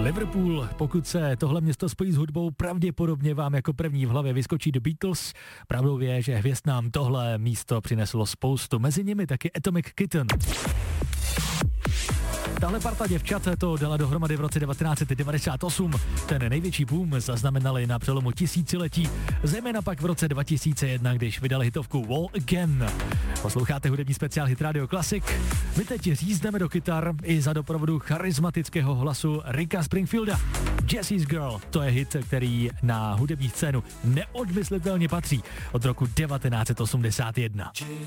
Liverpool, pokud se tohle město spojí s hudbou, pravděpodobně vám jako první v hlavě vyskočí The Beatles. Pravdou je, že hvězd nám tohle místo přineslo spoustu, mezi nimi taky Atomic Kitten. Tahle parta děvčat to dala dohromady v roce 1998. Ten největší boom zaznamenali na přelomu tisíciletí, zejména pak v roce 2001, když vydali hitovku Wall Again. Posloucháte hudební speciál Hit Radio Classic. My teď řízneme do kytar i za doprovodu charismatického hlasu Ricka Springfielda. Jesse's Girl, to je hit, který na hudební scénu neodmyslitelně patří od roku 1981.